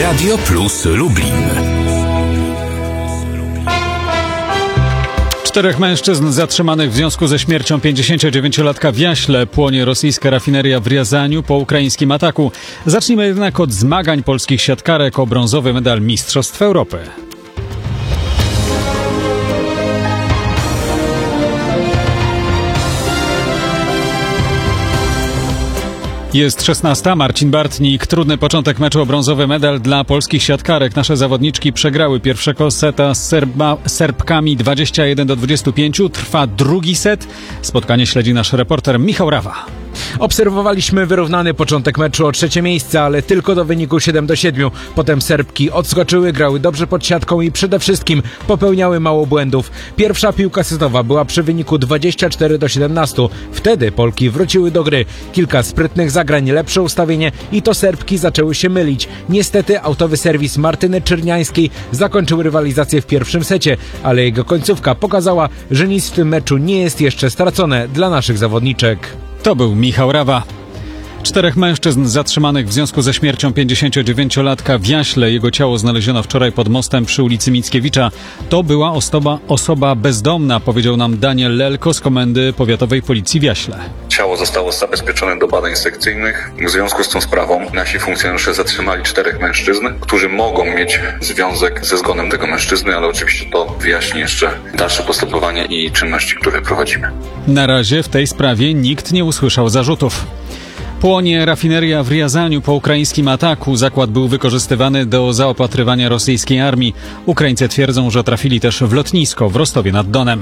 Radio Plus Lublin. 4 mężczyzn zatrzymanych w związku ze śmiercią 59-latka w Jaśle. Płonie rosyjska rafineria w Riazaniu po ukraińskim ataku. Zacznijmy jednak od zmagań polskich siatkarek o brązowy medal Mistrzostw Europy. Jest 16. Marcin Bartnik. Trudny początek meczu o brązowy medal dla polskich siatkarek. Nasze zawodniczki przegrały pierwszego seta z Serbkami 21-25. Trwa drugi set. Spotkanie śledzi nasz reporter Michał Rawa. Obserwowaliśmy wyrównany początek meczu o trzecie miejsce, ale tylko do wyniku 7-7. Potem Serbki odskoczyły, grały dobrze pod siatką i przede wszystkim popełniały mało błędów. Pierwsza piłka setowa była przy wyniku 24-17. Wtedy Polki wróciły do gry. Kilka sprytnych zagrań, lepsze ustawienie i to Serbki zaczęły się mylić. Niestety autowy serwis Martyny Czerniańskiej zakończył rywalizację w pierwszym secie, ale jego końcówka pokazała, że nic w tym meczu nie jest jeszcze stracone dla naszych zawodniczek. To był Michał Rawa. 4 mężczyzn zatrzymanych w związku ze śmiercią 59-latka w Jaśle. Jego ciało znaleziono wczoraj pod mostem przy ulicy Mickiewicza. To była osoba bezdomna, powiedział nam Daniel Lelko z Komendy Powiatowej Policji w Jaśle. Ciało zostało zabezpieczone do badań sekcyjnych. W związku z tą sprawą nasi funkcjonariusze zatrzymali 4 mężczyzn, którzy mogą mieć związek ze zgonem tego mężczyzny, ale oczywiście to wyjaśni jeszcze dalsze postępowanie i czynności, które prowadzimy. Na razie w tej sprawie nikt nie usłyszał zarzutów. Płonie rafineria w Riazaniu po ukraińskim ataku. Zakład był wykorzystywany do zaopatrywania rosyjskiej armii. Ukraińcy twierdzą, że trafili też w lotnisko w Rostowie nad Donem.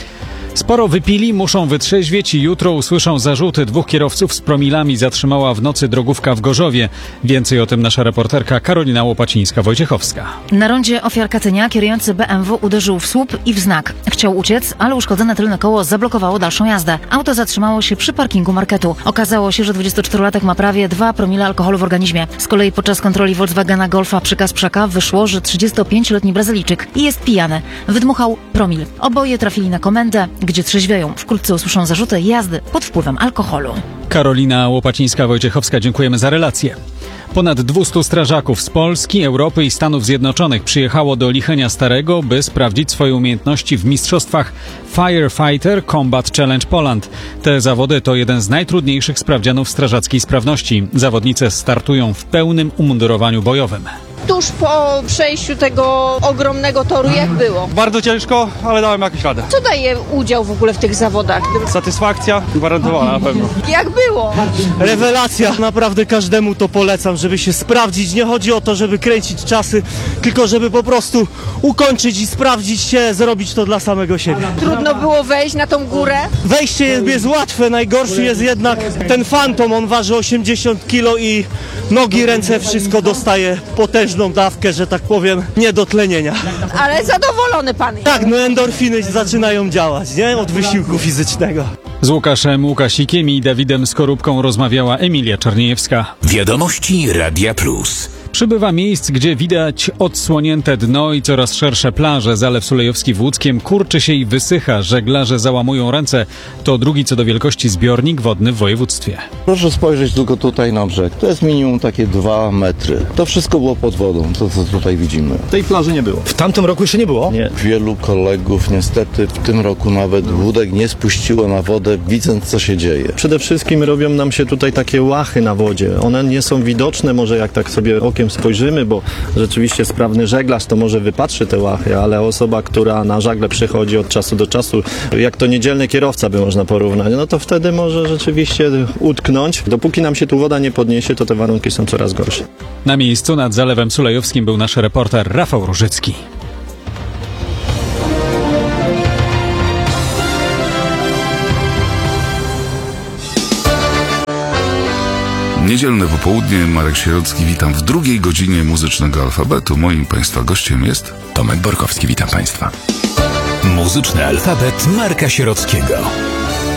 Sporo wypili, muszą wytrzeźwieć i jutro usłyszą zarzuty. 2 kierowców z promilami zatrzymała w nocy drogówka w Gorzowie. Więcej o tym nasza reporterka Karolina Łopacińska-Wojciechowska. Na rondzie ofiar Katynia kierujący BMW uderzył w słup i w znak. Chciał uciec, ale uszkodzone tylne koło zablokowało dalszą jazdę. Auto zatrzymało się przy parkingu marketu. Okazało się, że 24-latek ma prawie 2 promile alkoholu w organizmie. Z kolei podczas kontroli Volkswagena Golfa przy Kasprzaka wyszło, że 35-letni Brazylijczyk jest pijany. Wydmuchał promil. Oboje trafili na komendę, gdzie trzeźwieją. Wkrótce usłyszą zarzuty jazdy pod wpływem alkoholu. Karolina Łopacińska-Wojciechowska, dziękujemy za relację. Ponad 200 strażaków z Polski, Europy i Stanów Zjednoczonych przyjechało do Lichenia Starego, by sprawdzić swoje umiejętności w mistrzostwach Firefighter Combat Challenge Poland. Te zawody to jeden z najtrudniejszych sprawdzianów strażackiej sprawności. Zawodnice startują w pełnym umundurowaniu bojowym. Tuż po przejściu tego ogromnego toru, jak było? Bardzo ciężko, ale dałem jakąś radę. Co daje udział w ogóle w tych zawodach? Satysfakcja gwarantowana na pewno. Jak było? Rewelacja, naprawdę każdemu to polecam, żeby się sprawdzić. Nie chodzi o to, żeby kręcić czasy, tylko żeby po prostu ukończyć i sprawdzić się, zrobić to dla samego siebie. Trudno było wejść na tą górę? Wejście jest łatwe, najgorszy jest jednak ten fantom, on waży 80 kg i nogi, ręce, wszystko dostaje potężną dawkę, że tak powiem, nie do tlenienia. Ale zadowolony pan jest. Tak, endorfiny zaczynają działać, nie? Od wysiłku fizycznego. Z Łukaszem Łukasikiem i Dawidem Skorupką rozmawiała Emilia Czarniejewska. Wiadomości Radia Plus. Przybywa miejsc, gdzie widać odsłonięte dno i coraz szersze plaże. Zalew Sulejowski w Łódzkiem kurczy się i wysycha. Żeglarze załamują ręce. To drugi co do wielkości zbiornik wodny w województwie. Proszę spojrzeć tylko tutaj na brzeg. To jest minimum takie 2 metry. To wszystko było pod wodą, to co tutaj widzimy. Tej plaży nie było. W tamtym roku jeszcze nie było? Nie. Wielu kolegów niestety w tym roku nawet łódek nie spuściło na wodę, widząc co się dzieje. Przede wszystkim robią nam się tutaj takie łachy na wodzie. One nie są widoczne, może jak tak sobie okiem spojrzymy, bo rzeczywiście sprawny żeglarz to może wypatrzy te łachy, ale osoba, która na żagle przychodzi od czasu do czasu, jak to niedzielny kierowca by można porównać, no to wtedy może rzeczywiście utknąć. Dopóki nam się tu woda nie podniesie, to te warunki są coraz gorsze. Na miejscu nad Zalewem Sulejowskim był nasz reporter Rafał Różycki. Niedzielne popołudnie, Marek Sierocki, witam w drugiej godzinie muzycznego alfabetu. Moim Państwa gościem jest Tomek Borkowski, witam Państwa. Muzyczny alfabet Marka Sierockiego.